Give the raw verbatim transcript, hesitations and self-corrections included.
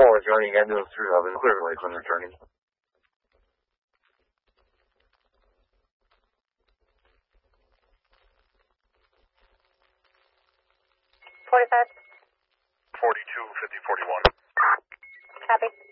four is running ambulance through Oven Clear Lake when returning. forty-five. forty-two, fifty, forty-one. Copy.